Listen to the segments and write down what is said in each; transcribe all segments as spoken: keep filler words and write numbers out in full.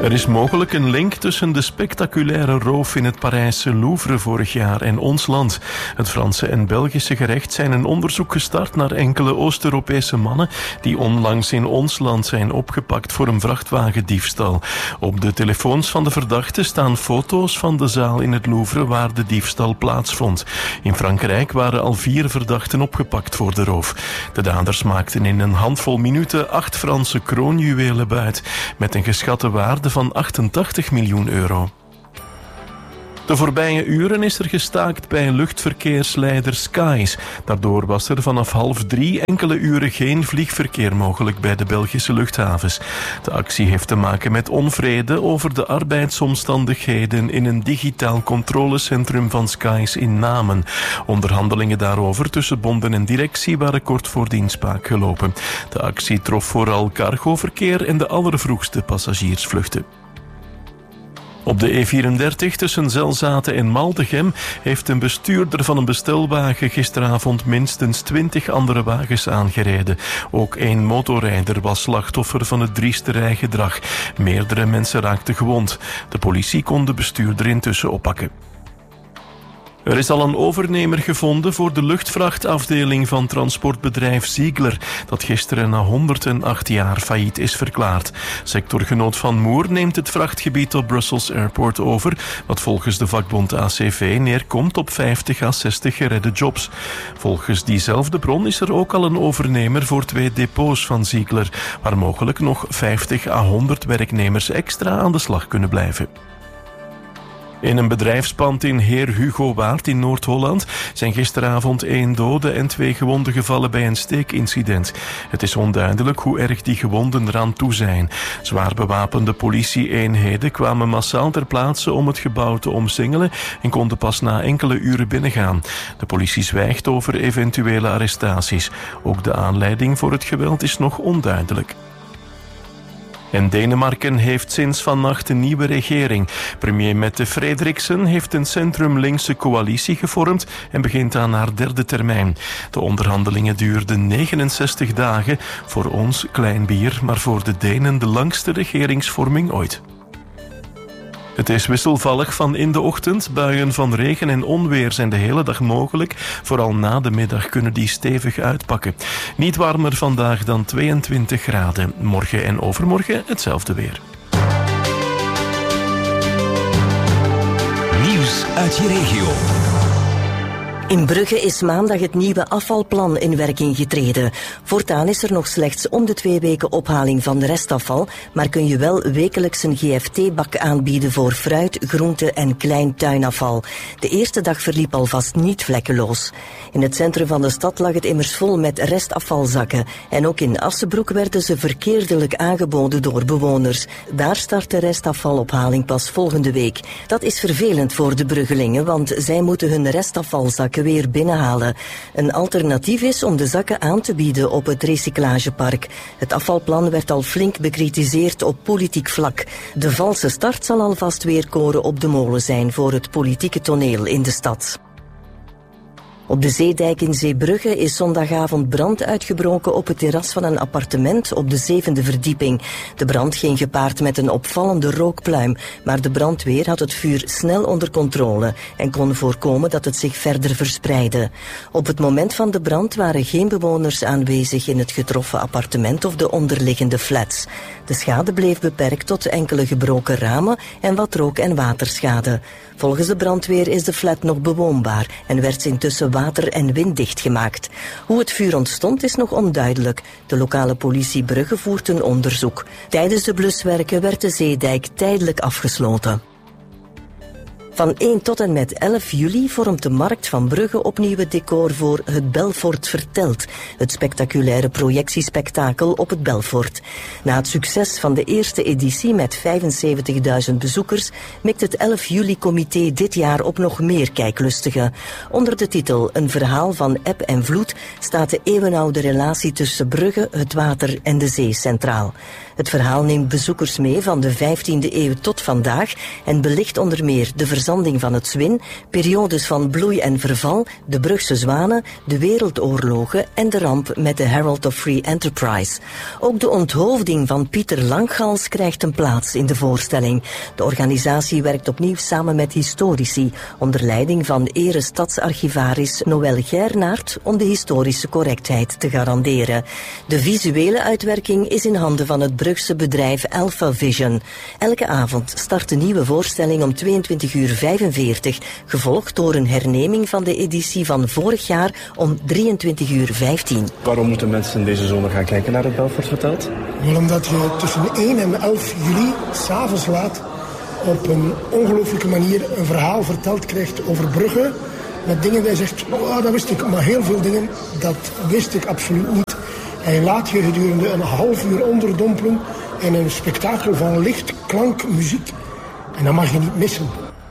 Er is mogelijk een link tussen de spectaculaire roof in het Parijse Louvre vorig jaar en ons land. Het Franse en Belgische gerecht zijn een onderzoek gestart naar enkele Oost-Europese mannen die onlangs in ons land zijn opgepakt voor een vrachtwagendiefstal. Op de telefoons van de verdachten staan foto's van de zaal in het Louvre waar de diefstal plaatsvond. In Frankrijk waren al vier verdachten opgepakt voor de roof. De daders maakten in een handvol minuten acht Franse kroonjuwelen buit met een geschatte waarde van achtentachtig miljoen euro. De voorbije uren is er gestaakt bij luchtverkeersleider Skies. Daardoor was er vanaf half drie enkele uren geen vliegverkeer mogelijk bij de Belgische luchthavens. De actie heeft te maken met onvrede over de arbeidsomstandigheden in een digitaal controlecentrum van Skies in Namen. Onderhandelingen daarover tussen bonden en directie waren kort voor de inspraak gelopen. De actie trof vooral cargoverkeer en de allervroegste passagiersvluchten. Op de E vierendertig tussen Zelzaten en Maldegem heeft een bestuurder van een bestelwagen gisteravond minstens twintig andere wagens aangereden. Ook één motorrijder was slachtoffer van het drieste rijgedrag. Meerdere mensen raakten gewond. De politie kon de bestuurder intussen oppakken. Er is al een overnemer gevonden voor de luchtvrachtafdeling van transportbedrijf Ziegler, dat gisteren na honderdacht jaar failliet is verklaard. Sectorgenoot Van Moer neemt het vrachtgebied op Brussels Airport over, wat volgens de vakbond A C V neerkomt op vijftig à zestig geredde jobs. Volgens diezelfde bron is er ook al een overnemer voor twee depots van Ziegler, waar mogelijk nog vijftig à honderd werknemers extra aan de slag kunnen blijven. In een bedrijfspand in Heer Hugo Waard in Noord-Holland zijn gisteravond één dode en twee gewonden gevallen bij een steekincident. Het is onduidelijk hoe erg die gewonden eraan toe zijn. Zwaar bewapende politie-eenheden kwamen massaal ter plaatse om het gebouw te omsingelen en konden pas na enkele uren binnengaan. De politie zwijgt over eventuele arrestaties. Ook de aanleiding voor het geweld is nog onduidelijk. En Denemarken heeft sinds vannacht een nieuwe regering. Premier Mette Frederiksen heeft een centrum-linkse coalitie gevormd en begint aan haar derde termijn. De onderhandelingen duurden negenenzestig dagen. Voor ons klein bier, maar voor de Denen de langste regeringsvorming ooit. Het is wisselvallig van in de ochtend. Buien van regen en onweer zijn de hele dag mogelijk. Vooral na de middag kunnen die stevig uitpakken. Niet warmer vandaag dan tweeëntwintig graden. Morgen en overmorgen hetzelfde weer. Nieuws uit je regio. In Brugge is maandag het nieuwe afvalplan in werking getreden. Voortaan is er nog slechts om de twee weken ophaling van restafval, maar kun je wel wekelijks een G F T-bak aanbieden voor fruit, groente en klein tuinafval. De eerste dag verliep alvast niet vlekkeloos. In het centrum van de stad lag het immers vol met restafvalzakken. En ook in Assenbroek werden ze verkeerdelijk aangeboden door bewoners. Daar start de restafvalophaling pas volgende week. Dat is vervelend voor de Bruggelingen, want zij moeten hun restafvalzakken weer binnenhalen. Een alternatief is om de zakken aan te bieden op het recyclagepark. Het afvalplan werd al flink bekritiseerd op politiek vlak. De valse start zal alvast weer koren op de molen zijn voor het politieke toneel in de stad. Op de Zeedijk in Zeebrugge is zondagavond brand uitgebroken op het terras van een appartement op de zevende verdieping. De brand ging gepaard met een opvallende rookpluim, maar de brandweer had het vuur snel onder controle en kon voorkomen dat het zich verder verspreidde. Op het moment van de brand waren geen bewoners aanwezig in het getroffen appartement of de onderliggende flats. De schade bleef beperkt tot enkele gebroken ramen en wat rook- en waterschade. Volgens de brandweer is de flat nog bewoonbaar en werd intussen water- en winddicht gemaakt. Hoe het vuur ontstond is nog onduidelijk. De lokale politie Brugge voert een onderzoek. Tijdens de bluswerken werd de Zeedijk tijdelijk afgesloten. Van één tot en met elf juli vormt de Markt van Brugge opnieuw het decor voor Het Belfort Vertelt, het spectaculaire projectiespektakel op het Belfort. Na het succes van de eerste editie met vijfenzeventigduizend bezoekers mikt het elf juli-comité dit jaar op nog meer kijklustigen. Onder de titel Een verhaal van eb en vloed staat de eeuwenoude relatie tussen Brugge, het water en de zee centraal. Het verhaal neemt bezoekers mee van de vijftiende eeuw tot vandaag en belicht onder meer de verzanding van het Zwin, periodes van bloei en verval, de Brugse zwanen, de wereldoorlogen en de ramp met de Herald of Free Enterprise. Ook de onthoofding van Pieter Langgals krijgt een plaats in de voorstelling. De organisatie werkt opnieuw samen met historici, onder leiding van ere stadsarchivaris Noël Gernaert, om de historische correctheid te garanderen. De visuele uitwerking is in handen van het Brugse bedrijf Alpha Vision. Elke avond start een nieuwe voorstelling om tweeëntwintig uur vijfenveertig, gevolgd door een herneming van de editie van vorig jaar om drieëntwintig uur vijftien. Waarom moeten mensen deze zomer gaan kijken naar het Belfort Verteld? Wel omdat je tussen één en elf juli, 's avonds laat, op een ongelooflijke manier een verhaal verteld krijgt over Brugge. Met dingen die je zegt, oh, dat wist ik. Maar heel veel dingen, dat wist ik absoluut niet. En je laat je gedurende een half uur onderdompelen in een spektakel van licht, klank, muziek. En dat mag je niet missen.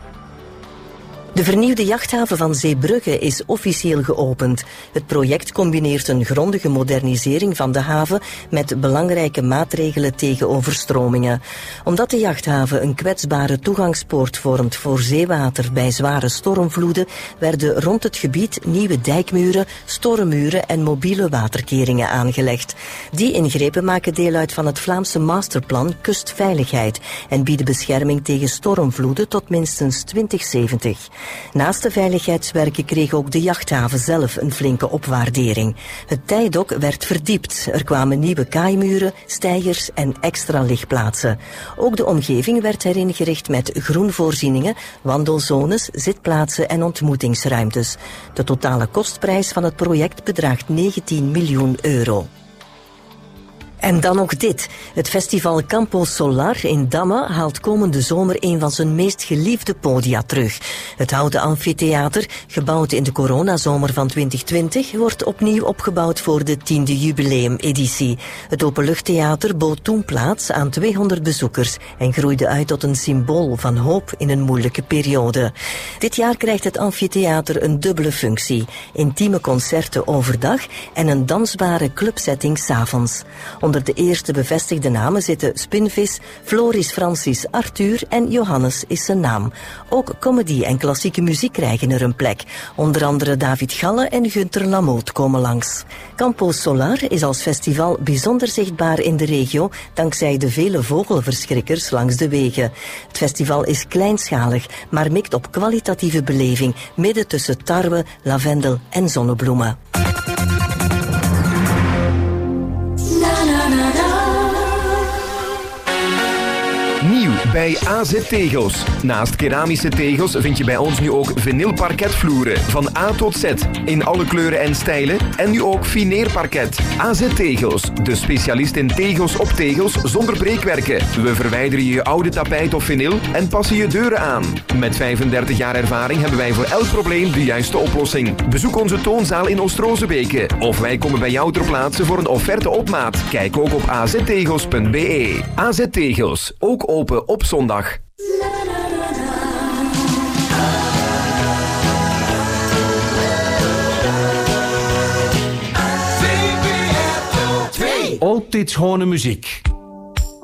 De vernieuwde jachthaven van Zeebrugge is officieel geopend. Het project combineert een grondige modernisering van de haven met belangrijke maatregelen tegen overstromingen. Omdat de jachthaven een kwetsbare toegangspoort vormt voor zeewater bij zware stormvloeden, werden rond het gebied nieuwe dijkmuren, stormmuren en mobiele waterkeringen aangelegd. Die ingrepen maken deel uit van het Vlaamse masterplan Kustveiligheid en bieden bescherming tegen stormvloeden tot minstens twintig zeventig. Naast de veiligheidswerken kreeg ook de jachthaven zelf een flinke opwaardering. Het tijdok werd verdiept. Er kwamen nieuwe kaaimuren, steigers en extra ligplaatsen. Ook de omgeving werd heringericht met groenvoorzieningen, wandelzones, zitplaatsen en ontmoetingsruimtes. De totale kostprijs van het project bedraagt negentien miljoen euro. En dan nog dit. Het festival Campo Solar in Damme haalt komende zomer een van zijn meest geliefde podia terug. Het houten amfitheater, gebouwd in de coronazomer van twintig twintig, wordt opnieuw opgebouwd voor de tiende jubileumeditie. Het openluchttheater bood toen plaats aan tweehonderd bezoekers en groeide uit tot een symbool van hoop in een moeilijke periode. Dit jaar krijgt het amfitheater een dubbele functie. Intieme concerten overdag en een dansbare clubsetting 's avonds. Onder de eerste bevestigde namen zitten Spinvis, Floris Francis Arthur en Johannes is zijn naam. Ook comedy en klassieke muziek krijgen er een plek. Onder andere David Galle en Gunther Lamoot komen langs. Campo Solar is als festival bijzonder zichtbaar in de regio dankzij de vele vogelverschrikkers langs de wegen. Het festival is kleinschalig, maar mikt op kwalitatieve beleving midden tussen tarwe, lavendel en zonnebloemen. Nieuw bij A Z Tegels. Naast keramische tegels vind je bij ons nu ook vinylparketvloeren. Van A tot Z. In alle kleuren en stijlen. En nu ook fineerparket. A Z Tegels. De specialist in tegels op tegels zonder breekwerken. We verwijderen je oude tapijt of vinyl en passen je deuren aan. Met vijfendertig jaar ervaring hebben wij voor elk probleem de juiste oplossing. Bezoek onze toonzaal in Oost-Rozebeke. Of wij komen bij jou ter plaatse voor een offerte op maat. Kijk ook op a z tegels punt b e. A Z Tegels. Ook open op zondag. Altijd schone muziek.